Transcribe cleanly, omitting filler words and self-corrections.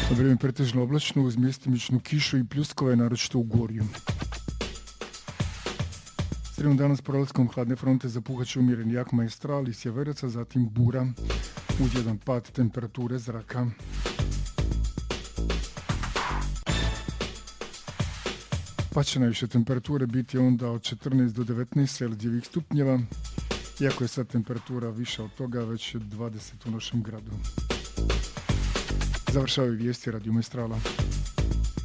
Vrijeme pretežno oblačno uz mjestimičnu kišu i pljuskove, naročito u Gorju. Sredom danas prolaskom hladne fronte zapuhat će umjeren jak maestral i sjeveraca, zatim bura uz jedan pad temperature zraka. Pa će najviše temperature biti onda od 14 do 19 Celzijevih stupnjeva, iako je sad temperatura više od toga, već 20 u našem gradu. Završavaju vijesti Radio Maestrala.